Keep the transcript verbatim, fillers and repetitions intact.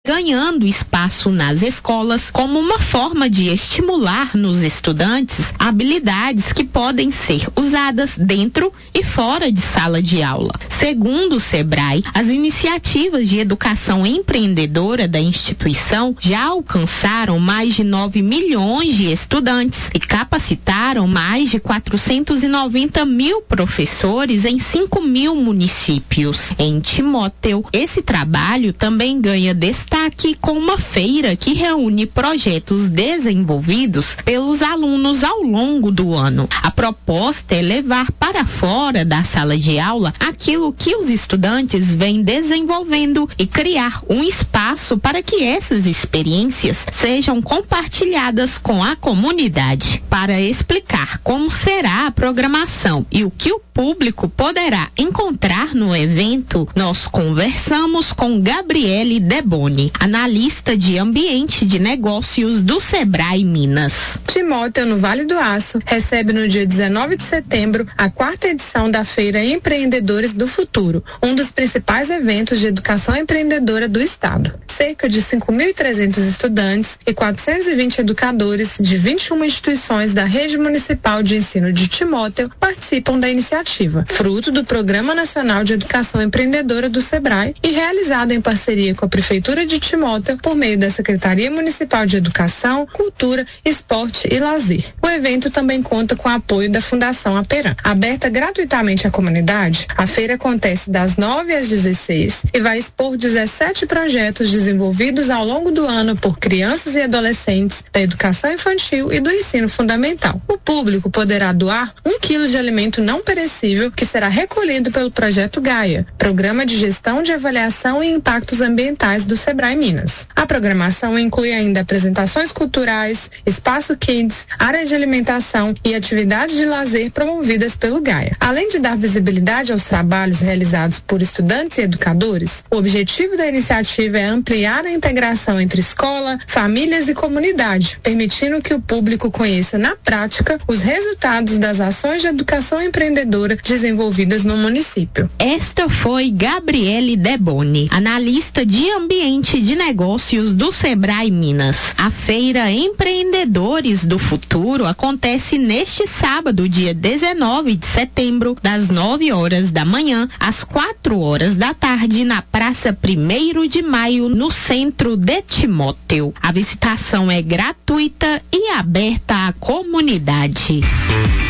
ganhando espaço nas escolas como uma forma de estimular nos estudantes habilidades que podem ser usadas dentro e fora de sala de aula. Segundo o Sebrae, as iniciativas de educação empreendedora da instituição já alcançaram mais de nove milhões de estudantes e capacitaram mais de quatrocentos e noventa mil professores em cinco mil municípios. Em Timóteo, esse trabalho também ganha destaque Destaque com uma feira que reúne projetos desenvolvidos pelos alunos ao longo do ano. A proposta é levar para fora da sala de aula aquilo que os estudantes vêm desenvolvendo e criar um espaço para que essas experiências sejam compartilhadas com a comunidade. Para explicar como será a programação e o que o público poderá encontrar no evento, nós conversamos com Gabriele Deboni, analista de ambiente de negócios do Sebrae Minas. Timóteo, no Vale do Aço, recebe no dia dezenove de setembro a quarta edição da Feira Empreendedores do Futuro, um dos principais eventos de educação empreendedora do estado. Cerca de cinco mil e trezentos estudantes e quatrocentos e vinte educadores de vinte e uma instituições da Rede Municipal de Ensino de Timóteo participam da iniciativa, fruto do Programa Nacional de Educação Empreendedora do Sebrae e realizado em parceria com a Prefeitura de Timóteo por meio da Secretaria Municipal de Educação, Cultura, Esporte e Lazer. O evento também conta com o apoio da Fundação Aperam. Aberta gratuitamente à comunidade, a feira acontece das nove às dezesseis e vai expor dezessete projetos desenvolvidos ao longo do ano por crianças e adolescentes da educação infantil e do ensino fundamental. O público poderá doar um quilo de alimento não perecível que será recolhido pelo Projeto Gaia, Programa de Gestão de Avaliação e Impactos Ambientais do Sebrae Minas. A programação inclui ainda apresentações culturais, espaço kids, área de alimentação e atividades de lazer promovidas pelo Gaia. Além de dar visibilidade aos trabalhos realizados por estudantes e educadores, o objetivo da iniciativa é ampliar a integração entre escola, famílias e comunidade, permitindo que o público conheça na prática os resultados das ações de educação empreendedora desenvolvidas no município. Esta foi Gabriele Deboni, analista de ambiente de negócios do Sebrae Minas. A Feira Empreendedores do Futuro acontece neste sábado, dia dezenove de setembro, das nove horas da manhã às quatro horas da tarde, na Praça primeiro de Maio, no centro de Timóteo. A visitação é gratuita e aberta à comunidade.